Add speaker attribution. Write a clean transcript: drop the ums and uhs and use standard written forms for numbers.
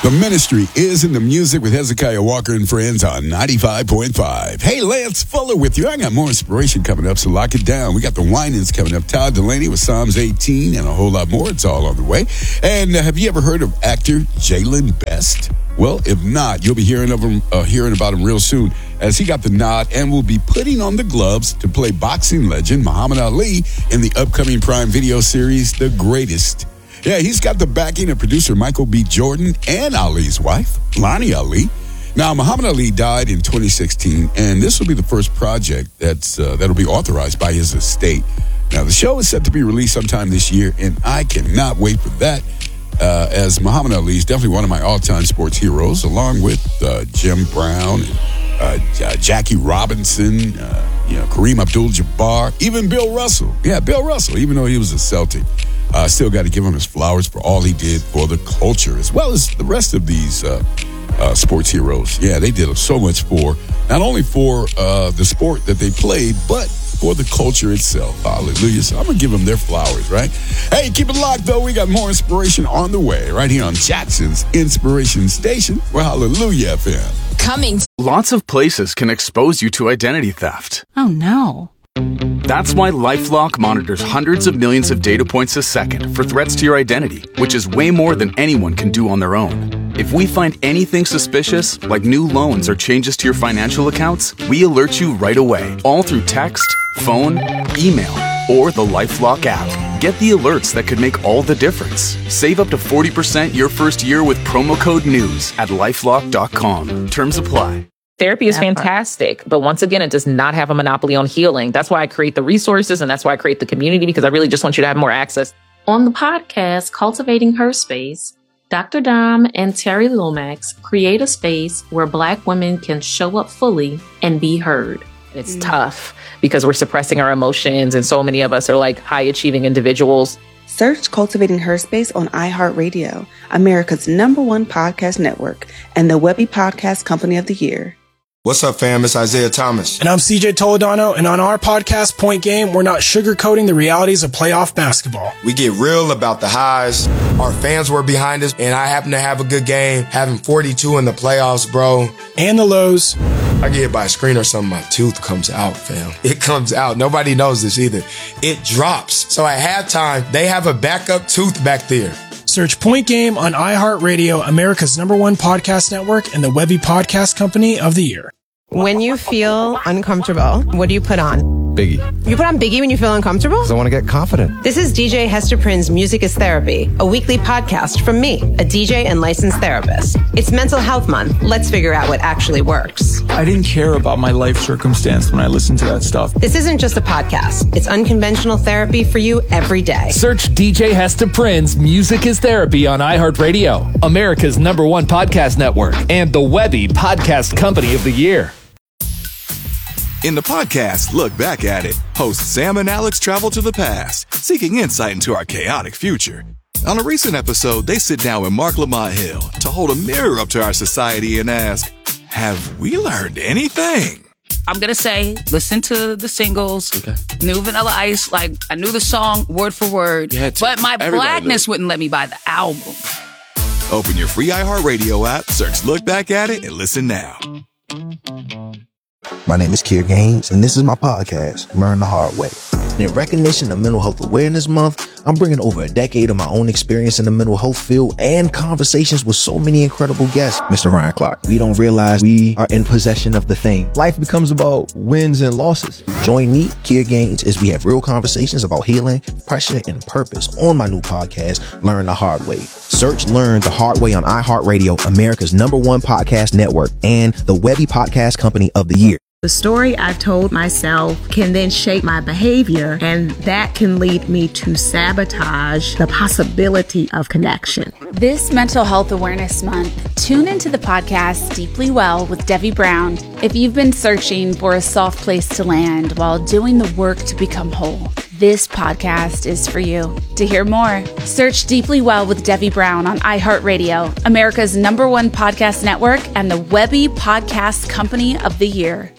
Speaker 1: The ministry is in the music with Hezekiah Walker and friends on 95.5. Hey, Lance Fuller with you. I got more inspiration coming up, so lock it down. We got the Winans coming up. Todd Delaney with Psalms 18 and a whole lot more. It's all on the way. And have you ever heard of actor Jalen Best? Well, if not, you'll be hearing about him real soon, as he got the nod and will be putting on the gloves to play boxing legend Muhammad Ali in the upcoming Prime Video series, The Greatest. Yeah, he's got the backing of producer Michael B. Jordan and Ali's wife, Lonnie Ali. Now, Muhammad Ali died in 2016, and this will be the first project that'll be authorized by his estate. Now, the show is set to be released sometime this year, and I cannot wait for that, as Muhammad Ali is definitely one of my all-time sports heroes, along with Jim Brown, Jackie Robinson, Kareem Abdul-Jabbar, even Bill Russell. Yeah, Bill Russell, even though he was a Celtic. Still got to give him his flowers for all he did for the culture, as well as the rest of these sports heroes. Yeah, they did so much for, not only for the sport that they played, but for the culture itself. Hallelujah. So I'm going to give them their flowers, right? Hey, keep it locked, though. We got more inspiration on the way right here on Jackson's Inspiration Station. We're Hallelujah FM.
Speaker 2: Coming.
Speaker 3: Lots of places can expose you to identity theft.
Speaker 2: Oh, no.
Speaker 3: That's why LifeLock monitors hundreds of millions of data points a second for threats to your identity, which is way more than anyone can do on their own. If we find anything suspicious, like new loans or changes to your financial accounts, we alert you right away, all through text, phone, email, or the LifeLock app. Get the alerts that could make all the difference. Save up to 40% your first year with promo code NEWS at LifeLock.com. Terms apply.
Speaker 4: Therapy is fantastic, but once again, it does not have a monopoly on healing. That's why I create the resources, and that's why I create the community, because I really just want you to have more access.
Speaker 5: On the podcast, Cultivating Her Space, Dr. Dom and Terry Lomax create a space where Black women can show up fully and be heard.
Speaker 4: It's tough because we're suppressing our emotions, and so many of us are like high-achieving individuals.
Speaker 6: Search Cultivating Her Space on iHeartRadio, America's #1 podcast network, and the Webby Podcast Company of the Year.
Speaker 7: What's up, fam? It's Isaiah Thomas.
Speaker 8: And I'm CJ Toledano, and on our podcast, Point Game, we're not sugarcoating the realities of playoff basketball.
Speaker 7: We get real about the highs. Our fans were behind us, and I happen to have a good game, having 42 in the playoffs, bro.
Speaker 8: And the lows.
Speaker 7: I get hit by a screen or something, my tooth comes out, fam. It comes out. Nobody knows this either. It drops. So at halftime, they have a backup tooth back there.
Speaker 8: Search Point Game on iHeartRadio, America's #1 podcast network, and the Webby Podcast Company of the Year.
Speaker 9: When you feel uncomfortable, what do you put on?
Speaker 10: Biggie.
Speaker 9: You put on Biggie when you feel uncomfortable?
Speaker 10: Because I want to get confident.
Speaker 9: This is DJ Hester Prynne's Music is Therapy, a weekly podcast from me, a DJ and licensed therapist. It's Mental Health Month. Let's figure out what actually works.
Speaker 11: I didn't care about my life circumstance when I listened to that stuff.
Speaker 9: This isn't just a podcast. It's unconventional therapy for you every day.
Speaker 12: Search DJ Hester Prynne's Music is Therapy on iHeartRadio, America's #1 podcast network, and the Webby Podcast Company of the Year.
Speaker 13: In the podcast, Look Back at It, hosts Sam and Alex travel to the past, seeking insight into our chaotic future. On a recent episode, they sit down with Mark Lamont Hill to hold a mirror up to our society and ask, have we learned anything?
Speaker 14: I'm going to say, listen to the singles, New Vanilla Ice, like I knew the song word for word, but my blackness wouldn't let me buy the album.
Speaker 13: Open your free iHeartRadio app, search Look Back at It, and listen now.
Speaker 15: My name is Kier Gaines, and this is my podcast, Learn the Hard Way. And in recognition of Mental Health Awareness Month, I'm bringing over a decade of my own experience in the mental health field and conversations with so many incredible guests. Mr. Ryan Clark, we don't realize we are in possession of the thing. Life becomes about wins and losses. Join me, Kier Gaines, as we have real conversations about healing, pressure, and purpose on my new podcast, Learn the Hard Way. Search Learn the Hard Way on iHeartRadio, America's #1 podcast network, and the Webby Podcast Company of the Year.
Speaker 16: The story I've told myself can then shape my behavior, and that can lead me to sabotage the possibility of connection.
Speaker 17: This Mental Health Awareness Month, tune into the podcast Deeply Well with Debbie Brown if you've been searching for a soft place to land while doing the work to become whole. This podcast is for you. To hear more, search Deeply Well with Debbie Brown on iHeartRadio, America's #1 podcast network, and the Webby Podcast Company of the Year.